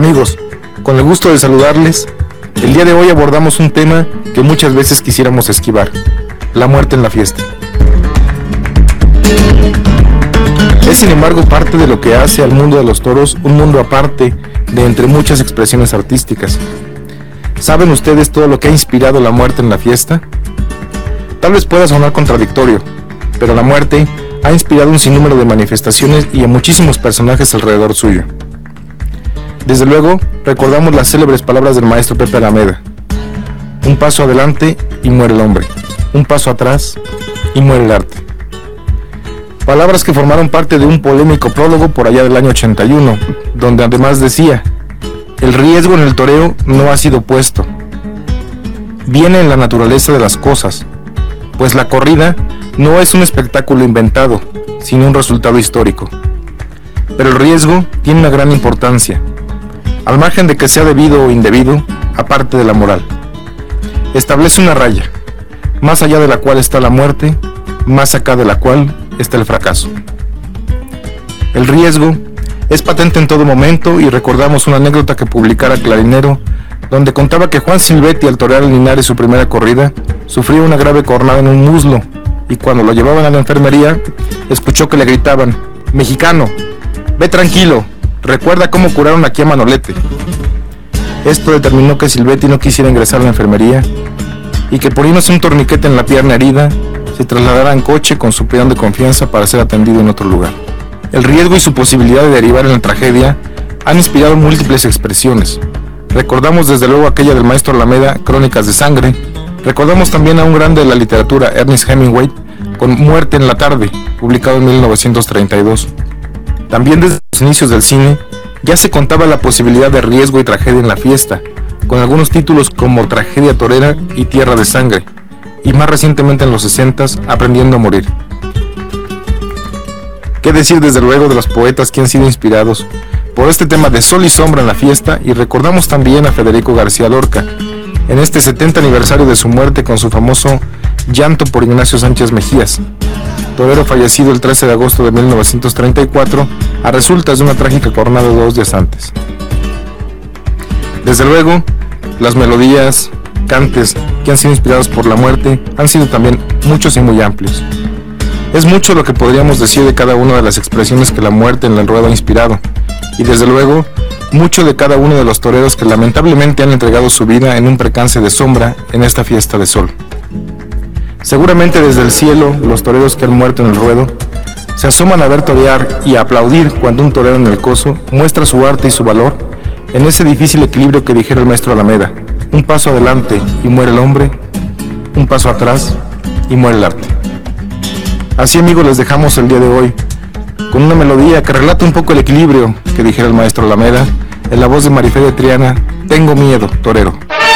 Amigos, con el gusto de saludarles, el día de hoy abordamos un tema que muchas veces quisiéramos esquivar: la muerte en la fiesta. Es sin embargo parte de lo que hace al mundo de los toros un mundo aparte de entre muchas expresiones artísticas. ¿Saben ustedes todo lo que ha inspirado la muerte en la fiesta? Tal vez pueda sonar contradictorio, pero la muerte ha inspirado un sinnúmero de manifestaciones y a muchísimos personajes alrededor suyo. Desde luego, recordamos las célebres palabras del maestro Pepe Alameda: un paso adelante y muere el hombre, un paso atrás y muere el arte. Palabras que formaron parte de un polémico prólogo por allá del año 81, donde además decía: el riesgo en el toreo no ha sido puesto, viene en la naturaleza de las cosas, pues la corrida no es un espectáculo inventado, sino un resultado histórico. Pero el riesgo tiene una gran importancia, al margen de que sea debido o indebido, aparte de la moral. Establece una raya, más allá de la cual está la muerte, más acá de la cual está el fracaso. El riesgo es patente en todo momento, y recordamos una anécdota que publicara Clarinero, donde contaba que Juan Silvetti, al torear en Linares su primera corrida, sufrió una grave cornada en un muslo, y cuando lo llevaban a la enfermería, escuchó que le gritaban: mexicano, ve tranquilo, recuerda cómo curaron aquí a Manolete. Esto determinó que Silvetti no quisiera ingresar a la enfermería, y que poniéndose un torniquete en la pierna herida, se trasladara en coche con su peón de confianza para ser atendido en otro lugar. El riesgo y su posibilidad de derivar en la tragedia han inspirado múltiples expresiones. Recordamos desde luego aquella del maestro Alameda, Crónicas de Sangre. Recordamos también a un grande de la literatura, Ernest Hemingway, con Muerte en la tarde, publicado en 1932. También desde los inicios del cine ya se contaba la posibilidad de riesgo y tragedia en la fiesta, con algunos títulos como Tragedia torera y Tierra de sangre, y más recientemente en los 60s, Aprendiendo a morir. ¿Qué decir desde luego de los poetas que han sido inspirados por este tema de sol y sombra en la fiesta? Y recordamos también a Federico García Lorca, en este 70 aniversario de su muerte, con su famoso Llanto por Ignacio Sánchez Mejías, torero fallecido el 13 de agosto de 1934 a resultas de una trágica cornada 2 días antes. Desde luego, las melodías, cantes que han sido inspirados por la muerte han sido también muchos y muy amplios. Es mucho lo que podríamos decir de cada una de las expresiones que la muerte en el ruedo ha inspirado, y desde luego mucho de cada uno de los toreros que lamentablemente han entregado su vida en un percance de sombra en esta fiesta de sol. Seguramente desde el cielo los toreros que han muerto en el ruedo se asoman a ver torear y a aplaudir cuando un torero en el coso muestra su arte y su valor en ese difícil equilibrio que dijera el maestro Alameda: un paso adelante y muere el hombre, un paso atrás y muere el arte. Así, amigos, les dejamos el día de hoy con una melodía que relata un poco el equilibrio que dijera el maestro Alameda, en la voz de Marife de Triana: Tengo miedo, torero.